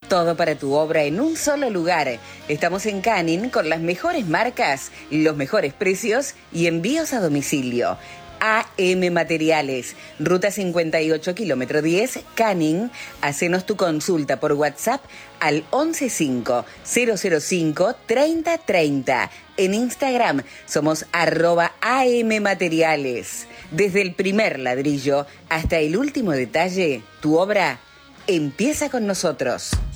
Todo para tu obra en un solo lugar. Estamos en Canning con las mejores marcas, los mejores precios y envíos a domicilio. AM Materiales, Ruta 58, kilómetro 10, Canning. Hacenos tu consulta por WhatsApp al 115-005-3030. En Instagram somos @AM Materiales. Desde el primer ladrillo hasta el último detalle, tu obra empieza con nosotros.